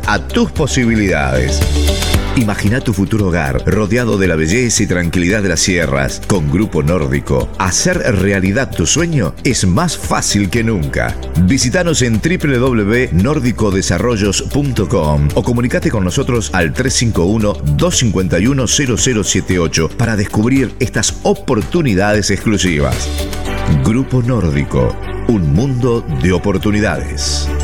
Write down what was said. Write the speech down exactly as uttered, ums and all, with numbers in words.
a tus posibilidades. Imagina tu futuro hogar rodeado de la belleza y tranquilidad de las sierras. Con Grupo Nórdico, hacer realidad tu sueño es más fácil que nunca. Visítanos en doble u doble u doble u punto nórdico desarrollos punto com o comunicate con nosotros al tres cinco uno, dos cinco uno, cero cero siete ocho para descubrir estas oportunidades exclusivas. Grupo Nórdico, un mundo de oportunidades.